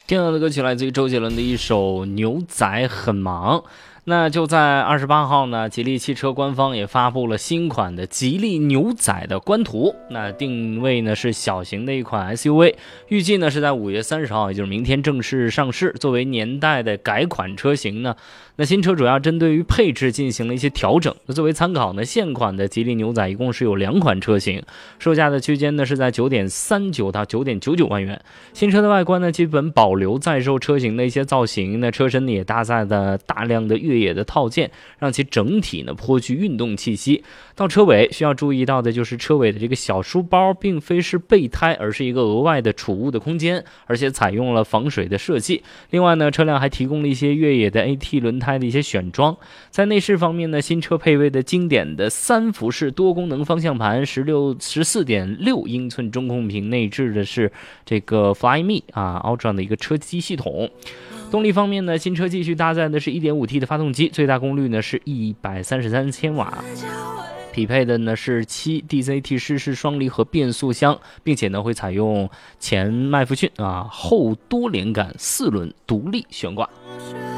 听到的歌曲来自于周杰伦的一首《牛仔很忙》。那就在28号呢，吉利汽车官方也发布了新款的吉利牛仔的官图。那定位呢是小型的一款 SUV， 预计呢是在5月30号，也就是明天正式上市。作为年代的改款车型呢，那新车主要针对于配置进行了一些调整。那作为参考呢，现款的吉利牛仔一共是有2款车型，售价的区间呢是在 9.39 到 9.99 万元。新车的外观呢基本保留在售车型的一些造型，那车身也搭载了大量的越野的套件，让其整体呢颇具运动气息。到车尾需要注意到的就是车尾的这个小书包并非是备胎，而是一个额外的储物的空间，而且采用了防水的设计。另外呢，车辆还提供了一些越野的 AT 轮胎的一些选装。在内饰方面呢，新车配备的经典的3辐式多功能方向盘，14.6英寸中控屏，内置的是这个 Flyme Ultra 的一个车机系统。动力方面呢，新车继续搭载的是 1.5T 的发动机，最大功率呢是133千瓦，匹配的呢是7 DCT 湿式双离合变速箱，并且呢会采用前麦弗逊后多连杆4轮独立悬挂。